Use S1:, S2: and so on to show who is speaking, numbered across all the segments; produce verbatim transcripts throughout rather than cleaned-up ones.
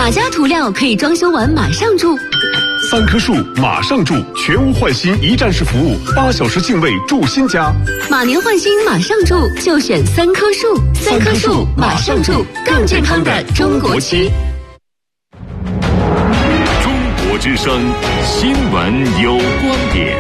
S1: 哪家涂料可以装修完马上住？
S2: 三棵树马上住，全屋换新一站式服务，八小时净位住新家。
S1: 马年换新马上住，就选三棵树。三棵树马上住，更健康的中国区。
S3: 中国之声新闻有观点，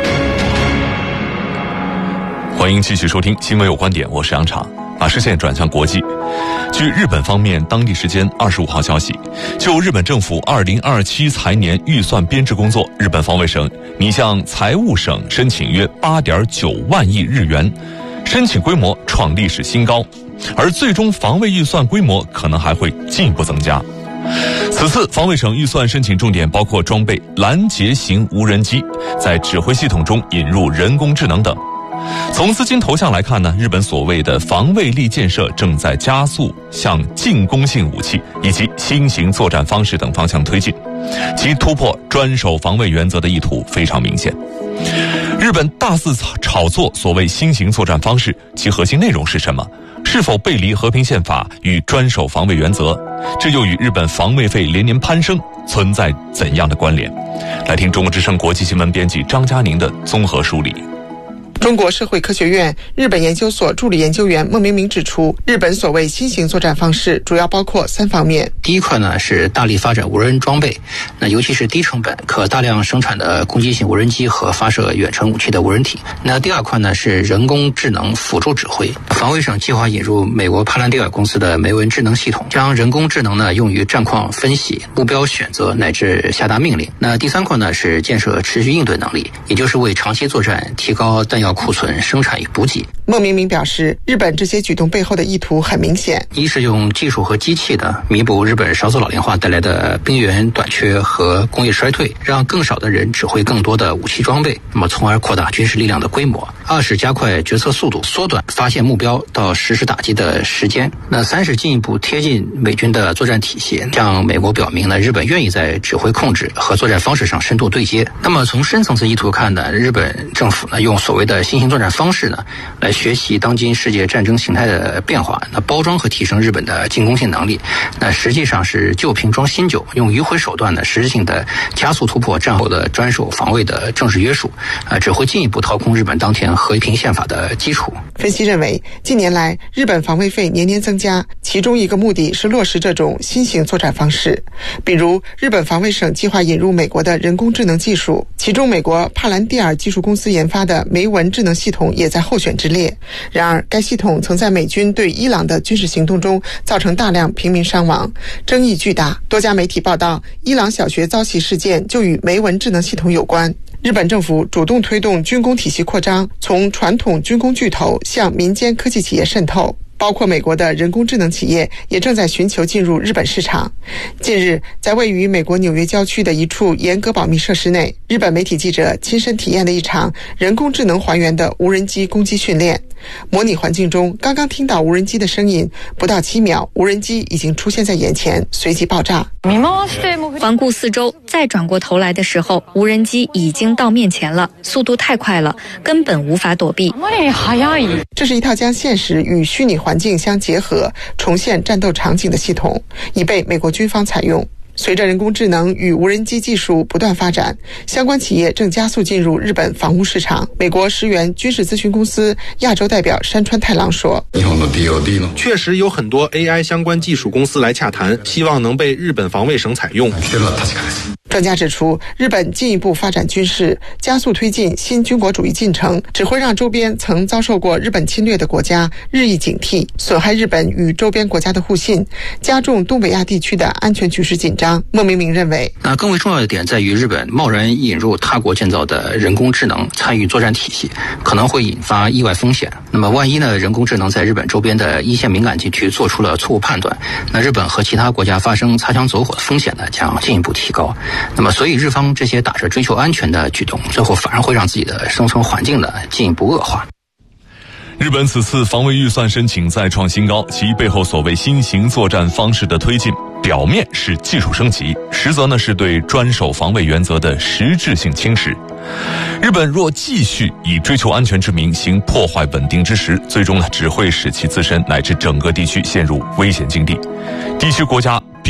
S4: 欢迎继续收听新闻有观点，我是杨昶。把视线转向国际。据日本方面当地时间二十五号消息，就日本政府二零二七财年预算编制工作，日本防卫省拟向财务省申请约八点九万亿日元，申请规模创历史新高，而最终防卫预算规模可能还会进一步增加。此次防卫省预算申请重点包括装备拦截型无人机，在指挥系统中引入人工智能等。从资金投向来看呢，日本所谓的防卫力建设正在加速向进攻性武器以及新型作战方式等方向推进，其突破专守防卫原则的意图非常明显。日本大肆炒作所谓新型作战方式，其核心内容是什么？是否背离和平宪法与专守防卫原则？这又与日本防卫费连年攀升存在怎样的关联？来听中国之声国际新闻编辑张嘉宁的综合梳理。
S5: 中国社会科学院日本研究所助理研究员孟明明指出，日本所谓新型作战方式主要包括三方面。
S6: 第一块呢是大力发展无人装备，那尤其是低成本可大量生产的攻击性无人机和发射远程武器的无人体。那第二块呢是人工智能辅助指挥，防卫省计划引入美国帕兰蒂尔公司的梅文智能系统，将人工智能呢用于战况分析、目标选择乃至下达命令。那第三块呢是建设持续应对能力，也就是为长期作战提高弹药库存、生产与补给。
S5: 孟明明表示，日本这些举动背后的意图很明显，
S6: 一是用技术和机器的弥补日本少子老龄化带来的兵源短缺和工业衰退，让更少的人指挥更多的武器装备，那么从而扩大军事力量的规模。二是加快决策速度，缩短发现目标到实施打击的时间。那三是进一步贴近美军的作战体系，向美国表明呢，日本愿意在指挥控制和作战方式上深度对接。那么从深层次意图看呢，日本政府呢用所谓的新型作战方式呢，来学习当今世界战争形态的变化，那包装和提升日本的进攻性能力，那实际上是旧瓶装新酒，用迂回手段呢，实质性的加速突破战后的专守防卫的正式约束，啊，只会进一步掏空日本当前和平宪法的基础。
S5: 分析认为，近年来日本防卫费年年增加，其中一个目的是落实这种新型作战方式。比如，日本防卫省计划引入美国的人工智能技术，其中美国帕兰蒂尔技术公司研发的梅文智能系统也在候选之列。然而，该系统曾在美军对伊朗的军事行动中造成大量平民伤亡，争议巨大。多家媒体报道，伊朗小学遭袭事件就与梅文智能系统有关。日本政府主动推动军工体系扩张，从传统军工巨头向民间科技企业渗透，包括美国的人工智能企业也正在寻求进入日本市场。近日，在位于美国纽约郊区的一处严格保密设施内，日本媒体记者亲身体验了一场人工智能还原的无人机攻击训练。模拟环境中，刚刚听到无人机的声音，不到七秒，无人机已经出现在眼前，随即爆炸。
S7: 环顾四周，再转过头来的时候，无人机已经到面前了，速度太快了，根本无法躲避。
S5: 这是一套将现实与虚拟环境相结合，重现战斗场景的系统，已被美国军方采用。随着人工智能与无人机技术不断发展，相关企业正加速进入日本防务市场。美国石原军事咨询公司亚洲代表山川太郎说，
S8: 确实有很多 A I 相关技术公司来洽谈，希望能被日本防卫省采用。
S5: 专家指出，日本进一步发展军事，加速推进新军国主义进程，只会让周边曾遭受过日本侵略的国家日益警惕，损害日本与周边国家的互信，加重东北亚地区的安全局势紧张。孟明明认为，
S6: 那更为重要的点在于，日本贸然引入他国建造的人工智能参与作战体系，可能会引发意外风险。那么万一呢，人工智能在日本周边的一线敏感地区做出了错误判断，那日本和其他国家发生擦枪走火的风险呢，将进一步提高。那么所以日方这些打着追求安全的举动，最后反而会让自己的生存环境呢进一步恶化。
S4: 日本此次防卫预算申请再创新高，其背后所谓新型作战方式的推进，表面是技术升级，实则呢是对专守防卫原则的实质性侵蚀。日本若继续以追求安全之名行破坏稳定之实，最终呢只会使其自身乃至整个地区陷入危险境地。地区国家必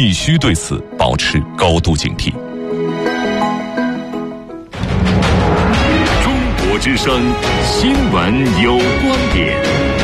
S4: 必须对此保持高度警惕。
S3: 中国之声新闻有观点，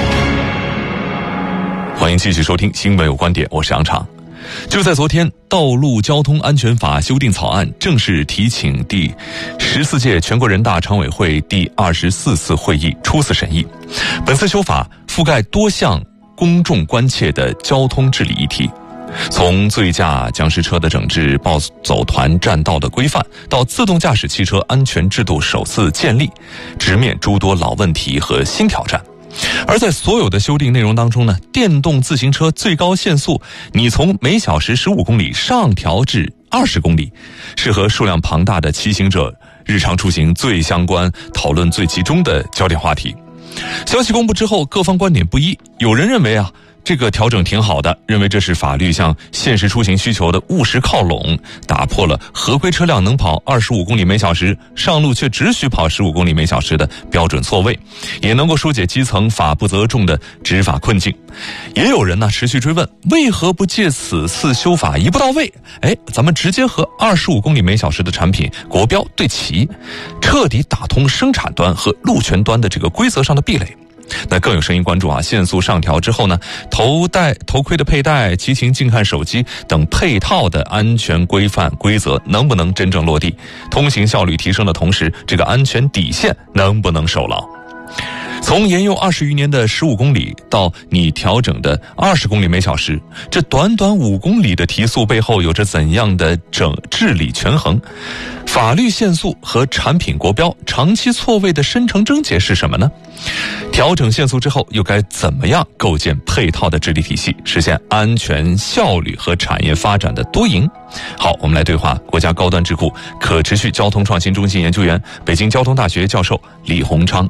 S4: 欢迎继续收听新闻有观点，我是杨常。就在昨天，道路交通安全法修订草案正式提请第十四届全国人大常委会第二十四次会议初次审议。本次修法覆盖多项公众关切的交通治理议题，从醉驾僵尸车的整治、暴走团占道的规范，到自动驾驶汽车安全制度首次建立，直面诸多老问题和新挑战。而在所有的修订内容当中呢，电动自行车最高限速你从每小时十五公里上调至二十公里，是和数量庞大的骑行者日常出行最相关、讨论最集中的焦点话题。消息公布之后，各方观点不一，有人认为啊，这个调整挺好的，认为这是法律向现实出行需求的务实靠拢，打破了合规车辆能跑二十五公里每小时，上路却只许跑十五公里每小时的标准错位，也能够疏解基层法不责众的执法困境。也有人呢持续追问，为何不借此次修法一步到位，哎，咱们直接和二十五公里每小时的产品国标对齐，彻底打通生产端和路权端的这个规则上的壁垒。那更有声音关注啊，限速上调之后呢，头戴头盔的佩戴、骑行静看手机等配套的安全规范规则能不能真正落地？通行效率提升的同时，这个安全底线能不能守牢？从沿用二十余年的十五公里到你调整的二十公里每小时，这短短五公里的提速背后有着怎样的整治理权衡？法律限速和产品国标长期错位的深层症结是什么呢？调整限速之后，又该怎么样构建配套的治理体系，实现安全、效率和产业发展的多赢？好，我们来对话国家高端智库可持续交通创新中心研究员、北京交通大学教授李洪昌。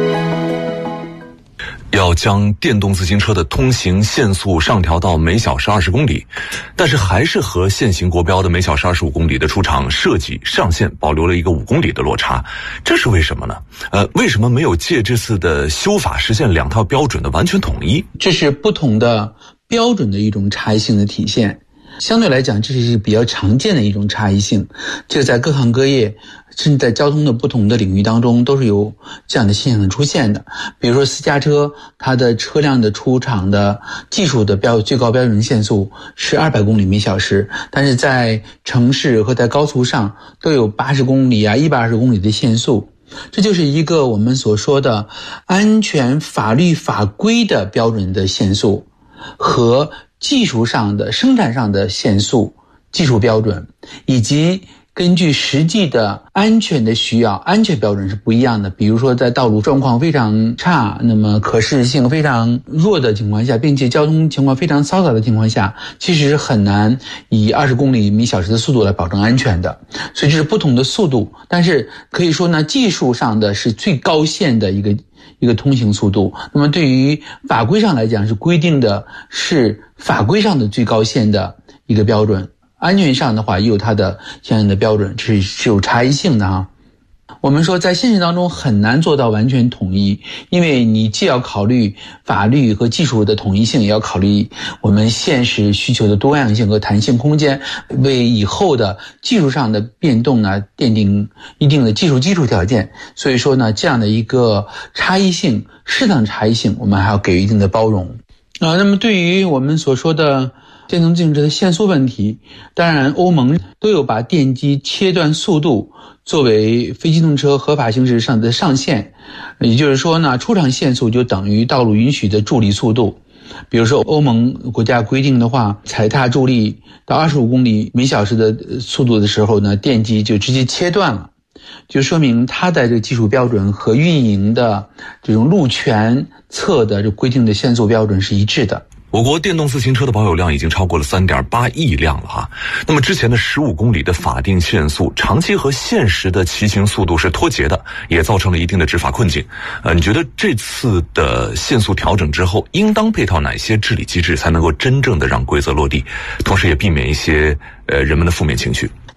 S4: 要将电动自行车的通行限速上调到每小时二十公里，但是还是和现行国标的每小时二十五公里的出厂设计上限保留了一个五公里的落差，这是为什么呢？呃，为什么没有借这次的修法实现两套标准的完全统一？
S9: 这是不同的标准的一种差异性的体现。相对来讲，这是比较常见的一种差异性，这个在各行各业甚至在交通的不同的领域当中都是有这样的现象的出现的。比如说私家车，它的车辆的出厂的技术的标最高标准限速是二百公里每小时，但是在城市和在高速上都有八十公里啊一百二十公里的限速。这就是一个我们所说的安全法律法规的标准的限速和技术上的生产上的限速技术标准，以及根据实际的安全的需要，安全标准是不一样的。比如说在道路状况非常差，那么可视性非常弱的情况下，并且交通情况非常嘈杂的情况下，其实是很难以二十公里每小时的速度来保证安全的。所以这是不同的速度，但是可以说呢，技术上的是最高限的一个一个通行速度。那么对于法规上来讲，是规定的是法规上的最高限的一个标准。安全上的话也有它的相应的标准，这是是有差异性的哈。我们说在现实当中很难做到完全统一，因为你既要考虑法律和技术的统一性，也要考虑我们现实需求的多样性和弹性空间，为以后的技术上的变动呢奠定一定的技术基础条件。所以说呢，这样的一个差异性，适当差异性，我们还要给予一定的包容啊。那么对于我们所说的电动自行车的限速问题，当然欧盟都有把电机切断速度作为非机动车合法行驶上的上限，也就是说呢，出厂限速就等于道路允许的助力速度。比如说欧盟国家规定的话，踩踏助力到二十五公里每小时的速度的时候呢，电机就直接切断了，就说明它的这个技术标准和运营的这种路权侧的这规定的限速标准是一致的。
S4: 我国电动自行车的保有量已经超过了 三点八亿辆了哈。那么之前的十五公里的法定限速，长期和现实的骑行速度是脱节的，也造成了一定的执法困境。呃，你觉得这次的限速调整之后，应当配套哪些治理机制，才能够真正的让规则落地，同时也避免一些呃人们的负面情绪？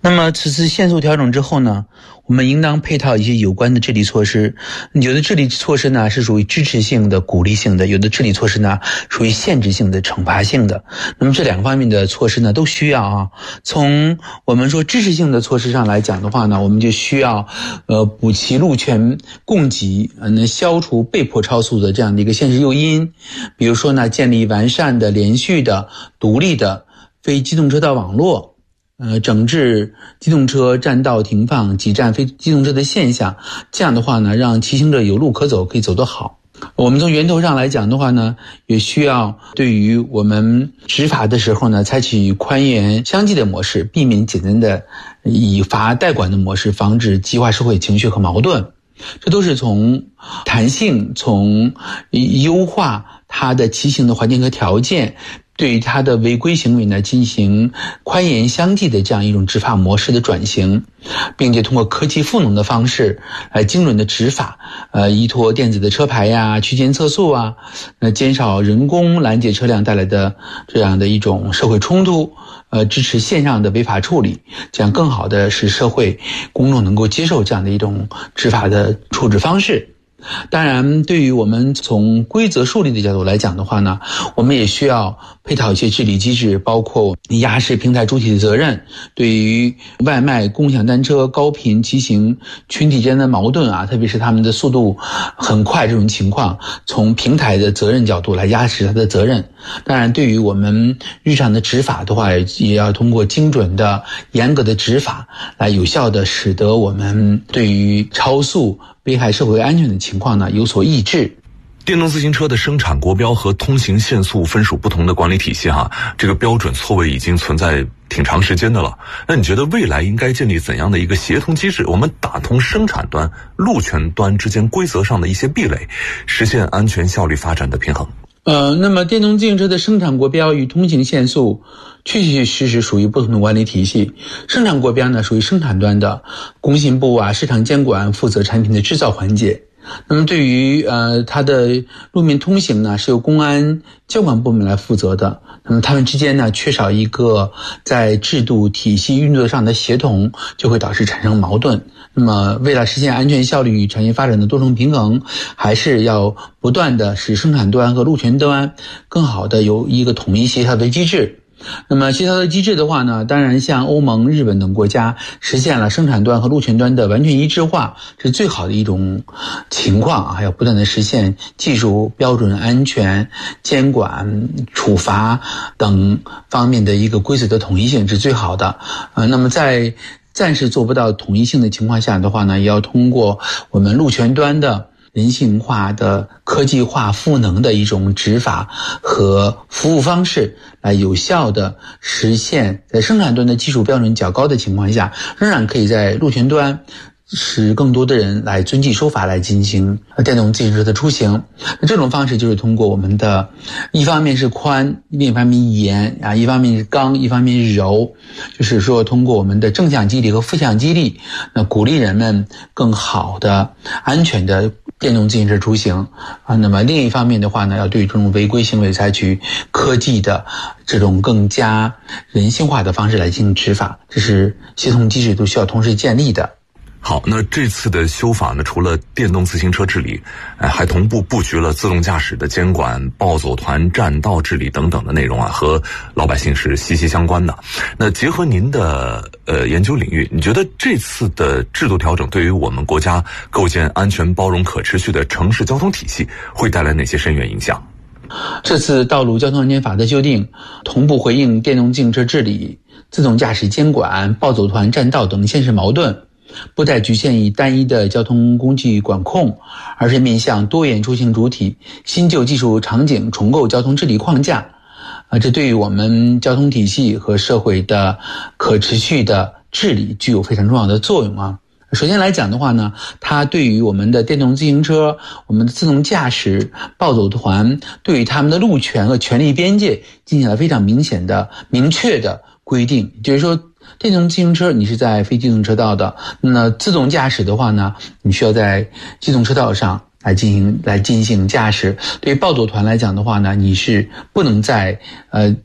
S9: 那么此次限速调整之后呢，我们应当配套一些有关的治理措施。有的治理措施呢是属于支持性的、鼓励性的，有的治理措施呢属于限制性的、惩罚性的。那么这两个方面的措施呢都需要啊。从我们说支持性的措施上来讲的话呢，我们就需要呃补齐路权供给，呃能消除被迫超速的这样的一个现实诱因。比如说呢，建立完善的、连续的、独立的非机动车道网络。呃，整治机动车占道停放、挤占非机动车的现象，这样的话呢，让骑行者有路可走，可以走得好。我们从源头上来讲的话呢，也需要对于我们执法的时候呢，采取宽严相济的模式，避免简单的以罚代管的模式，防止激化社会情绪和矛盾。这都是从弹性、从优化它的骑行的环境和条件，对于他的违规行为呢进行宽严相济的这样一种执法模式的转型，并且通过科技赋能的方式来精准的执法，呃，依托电子的车牌呀、区间测速啊，呃，减少人工拦截车辆带来的这样的一种社会冲突，呃，支持线上的违法处理，这样更好的使社会公众能够接受这样的一种执法的处置方式。当然，对于我们从规则树立的角度来讲的话呢，我们也需要配套一些治理机制，包括压实平台主体的责任，对于外卖、共享单车、高频骑行群体间的矛盾啊，特别是他们的速度很快这种情况，从平台的责任角度来压实他的责任。当然，对于我们日常的执法的话，也要通过精准的、严格的执法，来有效的使得我们对于超速危害社会安全的情况呢有所抑制。
S4: 电动自行车的生产国标和通行限速分属不同的管理体系哈，这个标准错位已经存在挺长时间的了。那你觉得未来应该建立怎样的一个协同机制，我们打通生产端、路权端之间规则上的一些壁垒，实现安全效率发展的平衡？
S9: 呃，那么电动自行车的生产国标与通行限速确确实实属于不同的管理体系。生产国标呢属于生产端的，工信部啊、市场监管负责产品的制造环节。那么对于呃它的路面通行呢，是由公安交管部门来负责的。那么他们之间呢缺少一个在制度体系运作上的协同，就会导致产生矛盾。那么为了实现安全效率与产业发展的多重平衡，还是要不断的使生产端和路权端更好的有一个统一协调的机制。那么协调的机制的话呢，当然像欧盟、日本等国家实现了生产端和路权端的完全一致化，是最好的一种情况啊，要不断的实现技术标准、安全、监管、处罚等方面的一个规则的统一性是最好的。呃，那么在暂时做不到统一性的情况下的话呢，也要通过我们路权端的人性化的科技化赋能的一种执法和服务方式，来有效的实现在生产端的技术标准较高的情况下，仍然可以在路权端使更多的人来遵纪守法来进行电动自行车的出行。那这种方式就是通过我们的一方面是宽，另一方面严啊，一方面是刚，一方面是柔，就是说通过我们的正向激励和负向激励，那鼓励人们更好的安全的电动自行车出行啊。那么另一方面的话呢，要对这种违规行为采取科技的这种更加人性化的方式来进行执法，这是协同机制都需要同时建立的。
S4: 好，那这次的修法呢，除了电动自行车治理，哎，还同步布局了自动驾驶的监管、暴走团占道治理等等的内容啊，和老百姓是息息相关的。那结合您的呃研究领域，你觉得这次的制度调整对于我们国家构建安全、包容、可持续的城市交通体系会带来哪些深远影响？
S9: 这次道路交通安全法的修订，同步回应电动自行车治理、自动驾驶监管、暴走团占道等现实矛盾，不再局限于单一的交通工具管控，而是面向多元出行主体、新旧技术场景重构交通治理框架。啊，这对于我们交通体系和社会的可持续的治理具有非常重要的作用啊。首先来讲的话呢，它对于我们的电动自行车、我们的自动驾驶、暴走团，对于他们的路权和权利边界进行了非常明显的、明确的规定。就是说，电动自行车你是在非机动车道的，那自动驾驶的话呢，你需要在机动车道上来进行来进行驾驶。对于暴走团来讲的话呢，你是不能在呃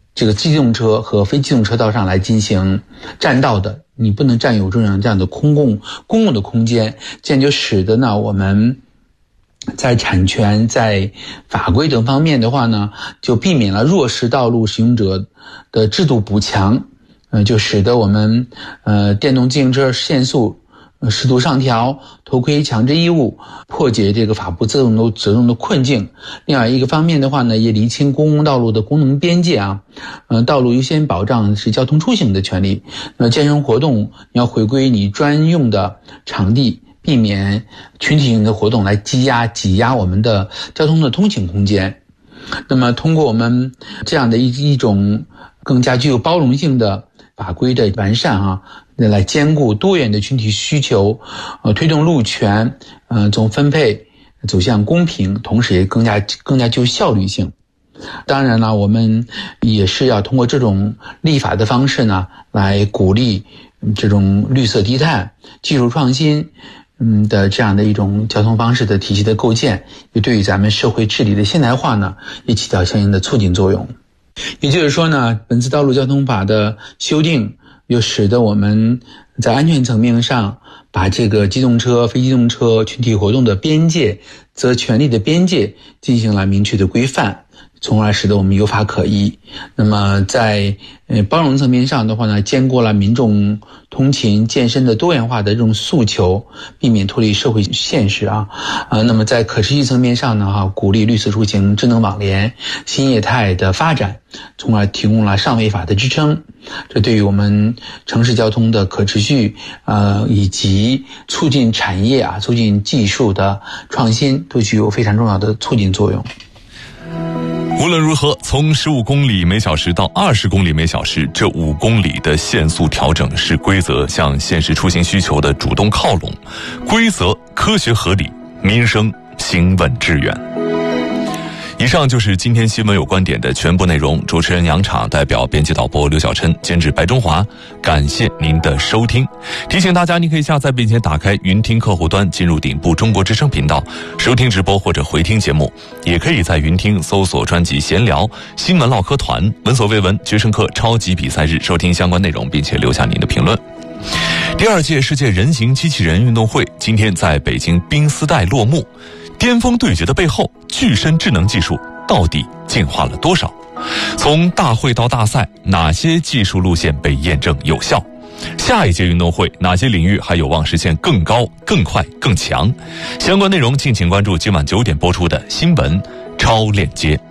S9: 这个机动车和非机动车道上来进行占道的，你不能占有这样这样的公共公共的空间，这样就使得呢我们在产权在法规等方面的话呢，就避免了弱势道路使用者的制度补强，呃，就使得我们呃电动自行车限速呃适度上调，头盔强制义务，破解这个法不责众的责众的困境。另外一个方面的话呢，也厘清公共道路的功能边界啊，呃，道路优先保障是交通出行的权利。那么健身活动要回归你专用的场地，避免群体性的活动来积压挤压我们的交通的通行空间。那么通过我们这样的一一种更加具有包容性的法规的完善啊，来兼顾多元的群体需求，呃，推动路权呃总分配走向公平，同时也更加更加具有效率性。当然了，我们也是要通过这种立法的方式呢，来鼓励这种绿色低碳、技术创新嗯的这样的一种交通方式的体系的构建，也对于咱们社会治理的现代化呢，也起到相应的促进作用。也就是说呢，本次道路交通法的修订又使得我们在安全层面上把这个机动车、非机动车群体活动的边界、则权利的边界进行了明确的规范，从而使得我们有法可依。那么在呃包容层面上的话呢，兼顾了民众通勤健身的多元化的这种诉求，避免脱离社会现实啊。呃，那么在可持续层面上呢，哈、啊，鼓励绿色出行、智能网联、新业态的发展，从而提供了上位法的支撑。这对于我们城市交通的可持续，呃，以及促进产业啊、促进技术的创新，都具有非常重要的促进作用。
S4: 无论如何，从十五公里每小时到二十公里每小时，这五公里的限速调整是规则向现实出行需求的主动靠拢，规则科学合理，民生行稳致远。以上就是今天新闻有观点的全部内容。主持人杨昶代表编辑导播刘小琛，监制白中华，感谢您的收听。提醒大家，您可以下载并且打开云听客户端，进入顶部中国之声频道收听直播或者回听节目，也可以在云听搜索专辑闲聊新闻唠嗑团，闻所未闻决胜客超级比赛日收听相关内容，并且留下您的评论。第二届世界人形机器人运动会今天在北京宾斯代落幕。巅峰对决的背后，具身智能技术到底进化了多少？从大会到大赛，哪些技术路线被验证有效？下一届运动会哪些领域还有望实现更高、更快、更强？相关内容敬请关注今晚九点播出的新闻超链接。